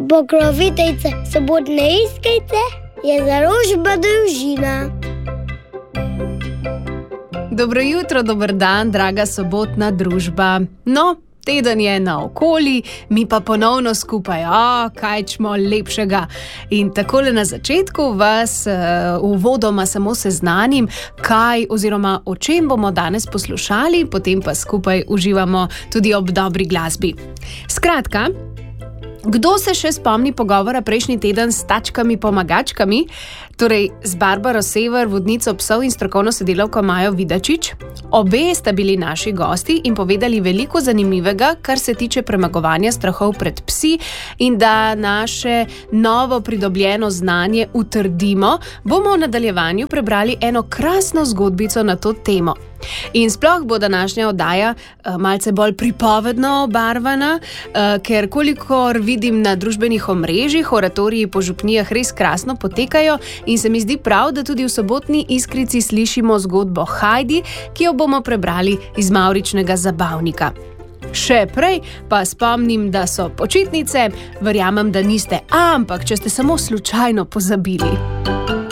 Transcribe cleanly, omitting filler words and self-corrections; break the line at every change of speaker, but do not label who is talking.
Pokroviteljica sobotne iskrice je založba Družina.
Dobro jutro, dober dan, draga sobotna družba. No, teden je naokoli, mi pa ponovno skupaj, kaj čmo lepšega. In takole na začetku vas uvodoma samo seznanim, kaj oziroma o čem bomo danes poslušali, potem pa skupaj uživamo tudi ob dobri glasbi. Skratka, kdo se še spomni pogovora prejšnji teden s tačkami pomagačkami, torej z Barbaro Sever, vodnico psov in strokovno sodelavko Majo Vidačič? Obe sta bili naši gosti in povedali veliko zanimivega, kar se tiče premagovanja strahov pred psi, in da naše novo pridobljeno znanje utrdimo, bomo v nadaljevanju prebrali eno krasno zgodbico na to temo. In sploh bo današnja oddaja malce bolj pripovedno obarvana, ker kolikor vidim na družbenih omrežjih, oratoriji po župnijah res krasno potekajo in se mi zdi prav, da tudi v sobotni iskrici slišimo zgodbo Hajdi, ki jo bomo prebrali iz Mavričnega zabavnika. Še prej pa spomnim, da so počitnice, verjamem, da niste, ampak če ste samo slučajno pozabili.